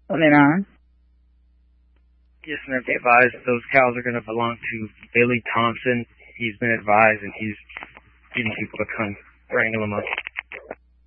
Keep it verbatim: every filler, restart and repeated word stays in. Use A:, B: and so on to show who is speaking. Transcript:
A: twenty-nine.
B: Yes, and I've been advised those cows are going to belong to Billy Thompson. He's been advised, and he's getting people to come wrangle them up.